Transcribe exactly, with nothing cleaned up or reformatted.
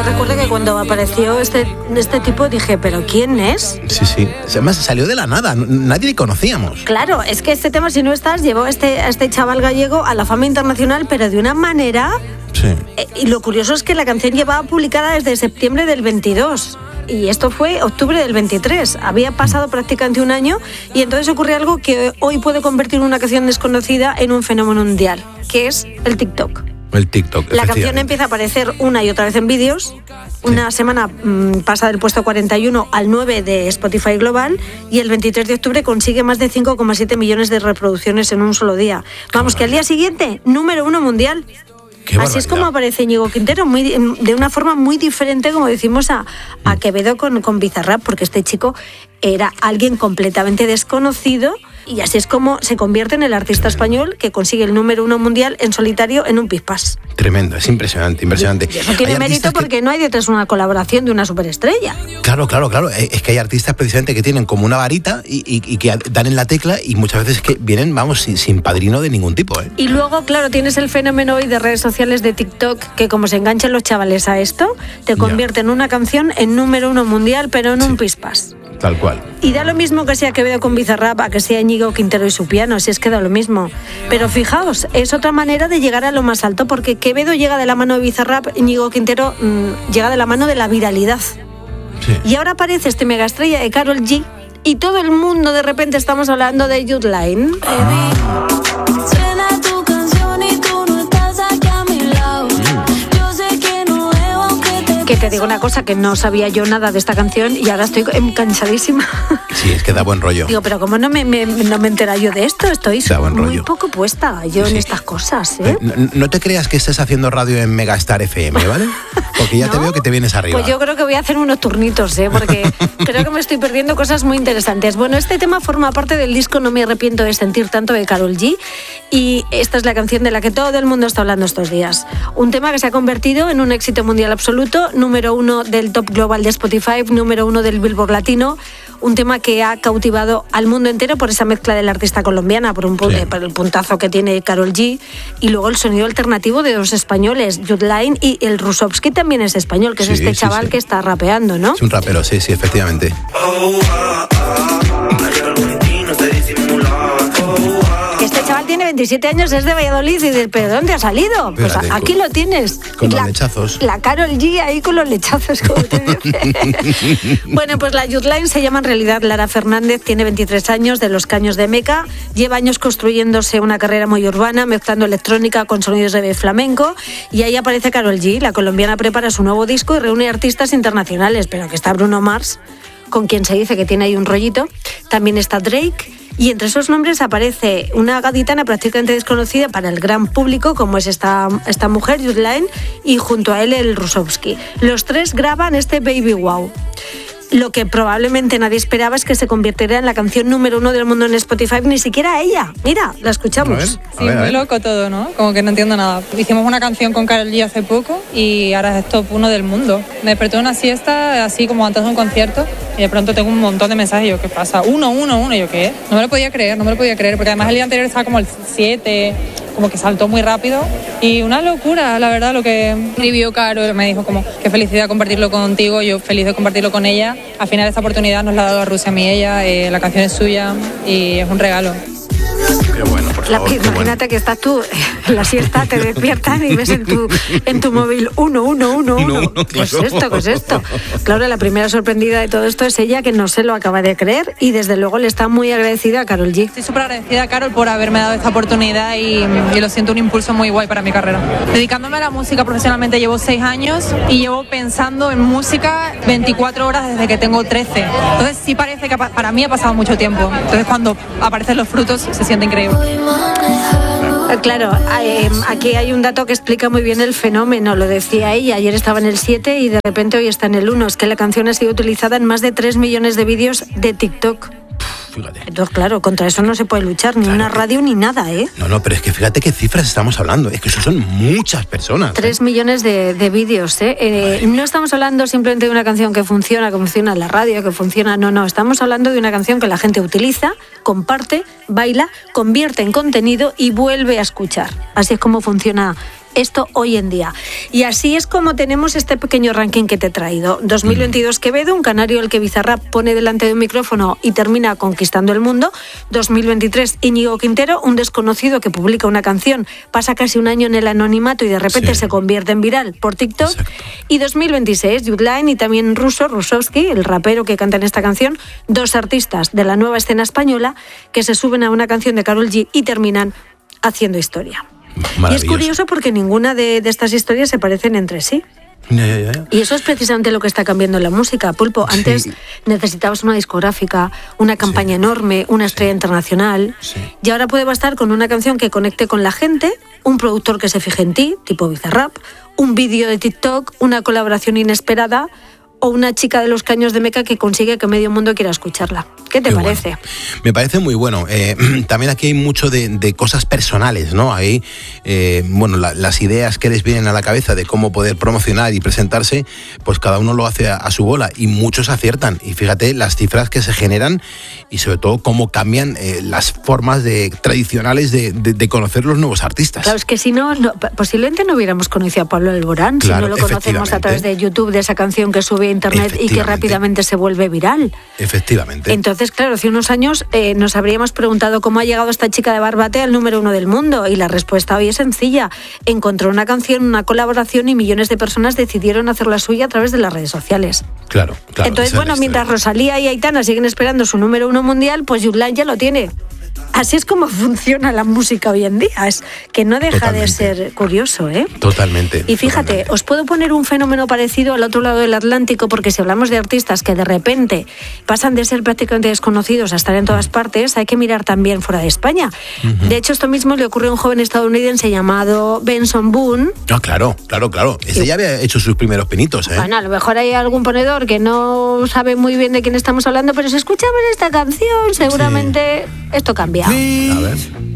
recuerdo que cuando apareció este, este tipo dije, ¿pero quién es? Sí, sí. Además salió de la nada, nadie le conocíamos. Claro, es que este tema, si no estás, llevó a este, a este chaval gallego a la fama internacional, pero de una manera... Sí. Eh, y lo curioso es que la canción llevaba publicada desde septiembre del veintidós. Y esto fue octubre del veintitrés. Había pasado prácticamente un año y entonces ocurre algo que hoy puede convertir una canción desconocida en un fenómeno mundial, que es el TikTok. El TikTok. La canción empieza a aparecer una y otra vez en vídeos. Una sí. semana mmm, pasa del puesto cuarenta y uno al nueve de Spotify Global y el veintitrés de octubre consigue más de cinco coma siete millones de reproducciones en un solo día. Vamos, que al día siguiente, número uno mundial. Así es como aparece Íñigo Quintero, muy, de una forma muy diferente, como decimos, a, a Quevedo con, con Bizarrap, porque este chico era alguien completamente desconocido y así es como se convierte en el artista español que consigue el número uno mundial en solitario en un pispás. Tremendo, es impresionante, impresionante. Y eso tiene mérito porque que... no hay detrás una colaboración de una superestrella. Claro, claro, claro. Es que hay artistas precisamente que tienen como una varita y, y, y que dan en la tecla y muchas veces que vienen, vamos, sin, sin padrino de ningún tipo, ¿eh? Y luego, claro, tienes el fenómeno hoy de redes sociales de TikTok que como se enganchan los chavales a esto, te convierte en una canción en número uno mundial, pero en sí. un pispás. Tal cual. Y da lo mismo que sea Quevedo con Bizarrap, a que sea Íñigo Quintero y su piano, si es que da lo mismo. Pero fijaos, es otra manera de llegar a lo más alto, porque Quevedo llega de la mano de Bizarrap, Íñigo Quintero mmm, llega de la mano de la viralidad. Sí. Y ahora aparece este megaestrella de Karol G y todo el mundo de repente estamos hablando de Youth Line. Ah. Que te digo una cosa, que no sabía yo nada de esta canción y ahora estoy cansadísima. Sí, es que da buen rollo. Digo, pero ¿cómo no me, me, no me entera yo de esto? Estoy muy rollo. poco puesta yo sí. en estas cosas, ¿eh? No, no te creas que estés haciendo radio en Megastar F M, ¿vale? Porque ya ¿No? te veo que te vienes arriba. Pues yo creo que voy a hacer unos turnitos, ¿eh? Porque creo que me estoy perdiendo cosas muy interesantes. Bueno, este tema forma parte del disco No me arrepiento de sentir tanto de Karol G y esta es la canción de la que todo el mundo está hablando estos días. Un tema que se ha convertido en un éxito mundial absoluto, número uno del top global de Spotify, número uno del Billboard Latino, un tema que ha cautivado al mundo entero por esa mezcla de la artista colombiana, por, un, sí. por el puntazo que tiene Karol G, y luego el sonido alternativo de dos españoles, Youth Line y el Rusovsky también es español, que sí, es este sí, chaval sí. que está rapeando, ¿no? Es un rapero, sí, sí, efectivamente. Este chaval tiene veintisiete años, es de Valladolid y del ¿pero dónde ha salido? Pues Espérate, aquí lo tienes. Con la, los lechazos. La Karol G ahí con los lechazos, como te dice. Bueno, pues la Youth Line se llama en realidad Lara Fernández, tiene veintitrés años, de los Caños de Meca, lleva años construyéndose una carrera muy urbana, mezclando electrónica con sonidos de flamenco, y ahí aparece Karol G. La colombiana prepara su nuevo disco y reúne artistas internacionales, pero que está Bruno Mars, con quien se dice que tiene ahí un rollito, también está Drake. Y entre esos nombres aparece una gaditana prácticamente desconocida para el gran público, como es esta, esta mujer, Youth Line, y junto a él el Rusovsky. Los tres graban este Baby Wow. Lo que probablemente nadie esperaba es que se convirtiera en la canción número uno del mundo en Spotify, ni siquiera ella. Mira, la escuchamos. A ver, a sí, ver, a ver. Muy loco todo, ¿no? Como que no entiendo nada. Hicimos una canción con Karol G hace poco y ahora es top uno del mundo. Me desperté en una siesta, así como antes de un concierto, y de pronto tengo un montón de mensajes. Y yo, ¿qué pasa? Uno, uno, uno. Y yo, ¿qué? No me lo podía creer, no me lo podía creer, porque además el día anterior estaba como el siete, como que saltó muy rápido. Y una locura, la verdad, lo que escribió Karol. Me dijo como, qué felicidad compartirlo contigo, yo feliz de compartirlo con ella. Al final esta oportunidad nos la ha dado a Rusia a mí y ella, eh, la canción es suya y es un regalo. Qué bueno, por favor, la, imagínate bueno. que estás tú en la siesta, te despiertan y ves en tu, en tu móvil uno, uno, uno, uno. uno, uno ¿Qué es esto? ¿Qué es esto? Claro, la primera sorprendida de todo esto es ella, que no se lo acaba de creer y desde luego le está muy agradecida a Karol G. Estoy súper agradecida a Karol por haberme dado esta oportunidad y, y lo siento un impulso muy guay para mi carrera. Dedicándome a la música profesionalmente llevo seis años y llevo pensando en música veinticuatro horas desde que tengo trece. Entonces sí parece que para mí ha pasado mucho tiempo. Entonces cuando aparecen los frutos se siente increíble. Claro, aquí hay un dato que explica muy bien el fenómeno, lo decía ella, ayer estaba en el siete y de repente hoy está en el uno, es que la canción ha sido utilizada en más de tres millones de vídeos de TikTok. Fíjate. Entonces, claro, contra eso no se puede luchar, ni claro. una radio ni nada, ¿eh? No, no, pero es que fíjate qué cifras estamos hablando, es que eso son muchas personas. Tres ¿eh? millones de, de vídeos, ¿eh? eh no estamos hablando simplemente de una canción que funciona, que funciona en la radio, que funciona, no, no, estamos hablando de una canción que la gente utiliza, comparte, baila, convierte en contenido y vuelve a escuchar. Así es como funciona esto hoy en día. Y así es como tenemos este pequeño ranking que te he traído. dos mil veintidós Quevedo, un canario al que Bizarrap pone delante de un micrófono y termina conquistando el mundo. dos mil veintitrés Íñigo Quintero, un desconocido que publica una canción, pasa casi un año en el anonimato y de repente sí. se convierte en viral por TikTok. Exacto. Y dos mil veintiséis Youthline y también Russo, Rusovski, el rapero que canta en esta canción, dos artistas de la nueva escena española que se suben a una canción de Karol G y terminan haciendo historia. Y es curioso porque ninguna de, de estas historias se parecen entre sí. Ya, ya, ya. Y eso es precisamente lo que está cambiando en la música, Pulpo. Antes sí. necesitabas una discográfica, una campaña sí. enorme, una estrella sí. internacional. Sí. Y ahora puede bastar con una canción que conecte con la gente, un productor que se fije en ti, tipo Bizarrap, un vídeo de TikTok, una colaboración inesperada o una chica de los caños de Meca que consigue que medio mundo quiera escucharla. ¿Qué te Qué parece? Bueno. Me parece muy bueno. Eh, también aquí hay mucho de, de cosas personales, ¿no? Hay, eh, bueno, la, las ideas que les vienen a la cabeza de cómo poder promocionar y presentarse, pues cada uno lo hace a, a su bola y muchos aciertan. Y fíjate las cifras que se generan y sobre todo cómo cambian eh, las formas de, tradicionales de, de, de conocer los nuevos artistas. Claro, es que si no, no, posiblemente no hubiéramos conocido a Pablo Alborán, claro, si no lo conocemos a través de YouTube, de esa canción que sube a internet y que rápidamente se vuelve viral. Efectivamente. Entonces, claro, hace unos años eh, nos habríamos preguntado cómo ha llegado esta chica de Barbate al número uno del mundo, y la respuesta hoy es sencilla. Encontró una canción, una colaboración y millones de personas decidieron hacer la suya a través de las redes sociales. Claro, claro. Entonces, bueno, mientras Rosalía y Aitana siguen esperando su número uno mundial, pues Youthline ya lo tiene. Así es como funciona la música hoy en día, es que no deja Totalmente. de ser curioso, ¿eh? Totalmente. Y fíjate, totalmente. os puedo poner un fenómeno parecido al otro lado del Atlántico, porque si hablamos de artistas que de repente pasan de ser prácticamente desconocidos a estar en todas partes, hay que mirar también fuera de España. Uh-huh. De hecho, esto mismo le ocurrió a un joven estadounidense llamado Benson Boone. No, claro, claro, claro. Ese y... ya había hecho sus primeros pinitos, ¿eh? Bueno, a lo mejor hay algún ponedor que no sabe muy bien de quién estamos hablando, pero si escuchamos esta canción, seguramente sí. esto cambia. A ver.